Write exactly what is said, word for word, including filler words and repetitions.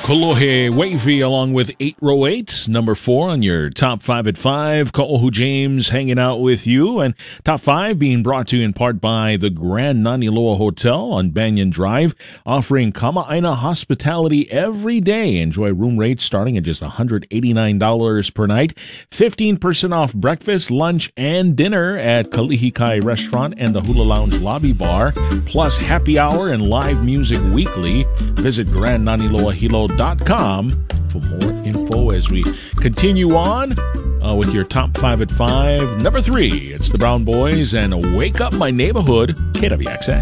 Kolohe Wavy along with eight row eight, number four on your top five at five. Ko'ohu James hanging out with you. And top five being brought to you in part by the Grand Naniloa Hotel on Banyan Drive, offering Kama'aina hospitality every day. Enjoy room rates starting at just one hundred eighty-nine dollars per night. fifteen percent off breakfast, lunch, and dinner at Kalihikai Restaurant and the Hula Lounge Lobby Bar, plus happy hour and live music weekly. Visit grand naniloa hilo dot com for more info as we continue on uh, with your top five at five. Number three, it's the Brown Boys and Wake Up My Neighborhood, K W X X.